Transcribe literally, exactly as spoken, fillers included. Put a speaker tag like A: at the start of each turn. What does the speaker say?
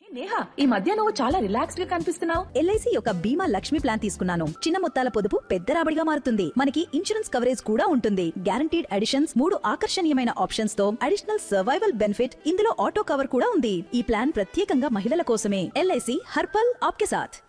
A: నేహా, ఈ మధ్య నువ్వు చాలా రిలాక్స్డ్ గా కనిపిస్తున్నావు.
B: ఎల్ఐసి యొక్క బీమా లక్ష్మి ప్లాన్ తీసుకున్నాను. చిన్న మొత్తాల పొదుపు పెద్ద రాబడిగా మారుతుంది. మనకి ఇన్సూరెన్స్ కవరేజ్ కూడా ఉంటుంది. గ్యారంటీడ్ అడిషన్స్, మూడు ఆకర్షణీయమైన ఆప్షన్స్ తో అడిషనల్ సర్వైవల్ బెనిఫిట్, ఇందులో ఆటో కవర్ కూడా ఉంది. ఈ ప్లాన్ ప్రత్యేకంగా మహిళల కోసమే. ఎల్ఐసి హర్పల్ ఆప్కే సాథ్.